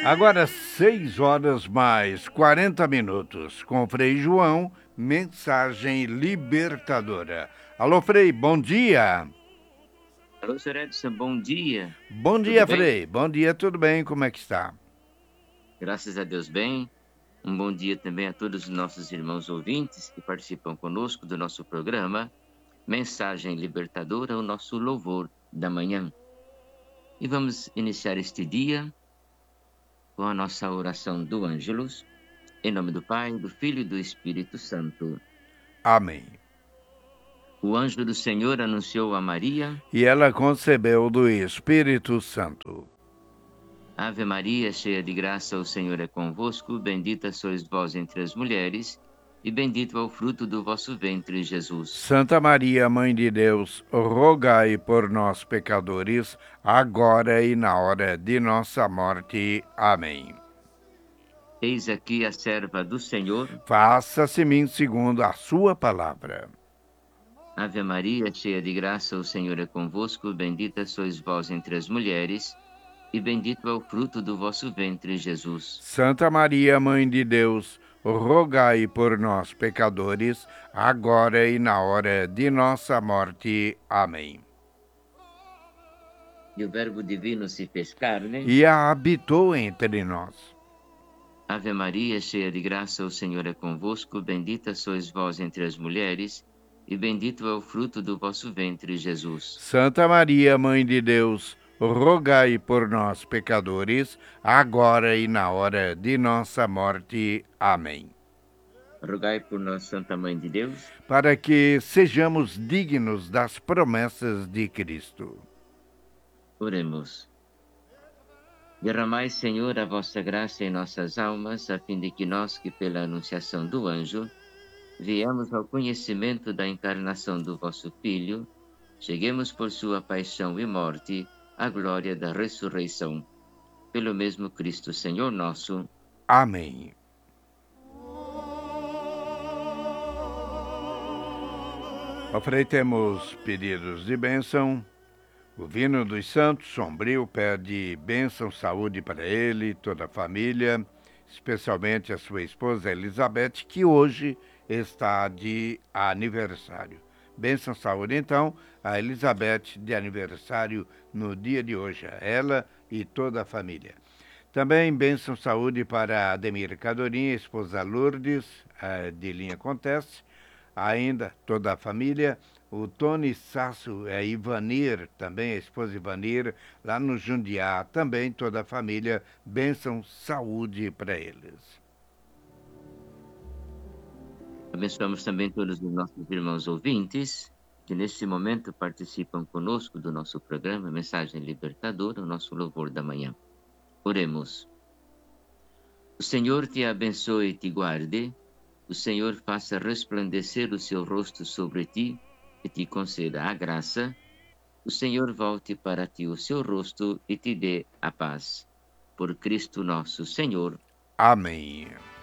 Agora 6 horas mais 40 minutos. Com o Frei João, mensagem libertadora. Alô, Frei, bom dia. Alô, Sr. Edson, bom dia. Bom Tudo dia, bem? Frei. Bom dia, tudo bem? Como é que está? Graças a Deus, bem. Um bom dia também a todos os nossos irmãos ouvintes que participam conosco do nosso programa Mensagem Libertadora, o nosso louvor da manhã. E vamos iniciar este dia com a nossa oração do Ângelus, em nome do Pai, do Filho e do Espírito Santo. Amém. O anjo do Senhor anunciou a Maria: E ela concebeu do Espírito Santo. Ave Maria, cheia de graça, o Senhor é convosco, bendita sois vós entre as mulheres, e bendito é o fruto do vosso ventre, Jesus. Santa Maria, Mãe de Deus, rogai por nós, pecadores, agora e na hora de nossa morte. Amém. Eis aqui a serva do Senhor. Faça-se em mim segundo a sua palavra. Ave Maria, cheia de graça, o Senhor é convosco, bendita sois vós entre as mulheres, e bendito é o fruto do vosso ventre, Jesus. Santa Maria, Mãe de Deus, rogai por nós, pecadores, agora e na hora de nossa morte. Amém. E o Verbo Divino se fez carne. E habitou entre nós. Ave Maria, cheia de graça, o Senhor é convosco, bendita sois vós entre as mulheres, e bendito é o fruto do vosso ventre, Jesus. Santa Maria, Mãe de Deus, rogai por nós, pecadores, agora e na hora de nossa morte. Amém. Rogai por nós, Santa Mãe de Deus, para que sejamos dignos das promessas de Cristo. Oremos. Derramai, Senhor, a vossa graça em nossas almas, a fim de que nós, que pela anunciação do anjo, viemos ao conhecimento da encarnação do vosso Filho, cheguemos por sua paixão e morte à glória da ressurreição. Pelo mesmo Cristo, Senhor nosso. Amém. Oferecemos pedidos de bênção. O Vino dos Santos, Sombrio, pede bênção, saúde para ele, toda a família, especialmente a sua esposa Elizabeth, que hoje está de aniversário. Bênção, saúde, então, a Elizabeth de aniversário no dia de hoje, ela e toda a família. Também bênção, saúde para Ademir Cadorinha, esposa Lourdes, de Linha Acontece, ainda toda a família, o Tony Sasso, Ivanir, também a esposa Ivanir, lá no Jundiá, também toda a família, bênção, saúde para eles. Abençoamos também todos os nossos irmãos ouvintes, que neste momento participam conosco do nosso programa Mensagem Libertadora, o nosso louvor da manhã. Oremos. O Senhor te abençoe e te guarde, o Senhor faça resplandecer o seu rosto sobre ti e te conceda a graça, o Senhor volte para ti o seu rosto e te dê a paz. Por Cristo nosso Senhor. Amém.